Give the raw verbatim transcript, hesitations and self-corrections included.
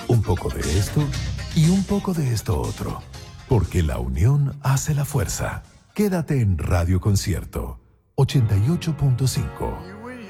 Un poco de esto y un poco de esto otro. Porque la unión hace la fuerza. Quédate en Radio Concierto ochenta y ocho punto cinco.